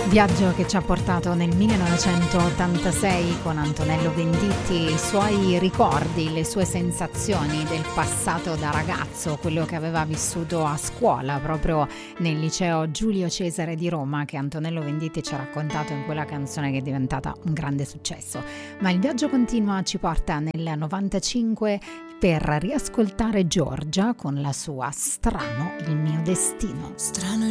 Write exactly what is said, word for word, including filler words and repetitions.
Viaggio che ci ha portato nel millenovecentottantasei con Antonello Venditti, i suoi ricordi, le sue sensazioni del passato da ragazzo, quello che aveva vissuto a scuola proprio nel liceo Giulio Cesare di Roma, che Antonello Venditti ci ha raccontato in quella canzone che è diventata un grande successo. Ma il viaggio continua, ci porta nel novantacinque per riascoltare Giorgia con la sua Strano il mio destino. Strano